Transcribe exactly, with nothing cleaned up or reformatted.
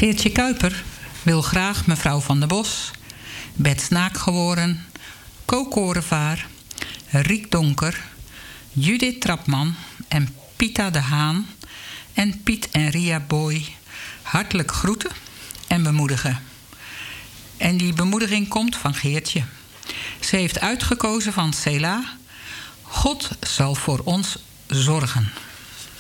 Geertje Kuiper wil graag mevrouw Van der Bos, Bets Naakgeworen, Co Korevaar, Riek Donker, Judith Trapman en Pita de Haan en Piet en Ria Boy hartelijk groeten en bemoedigen. En die bemoediging komt van Geertje. Ze heeft uitgekozen van Selah: God zal voor ons zorgen.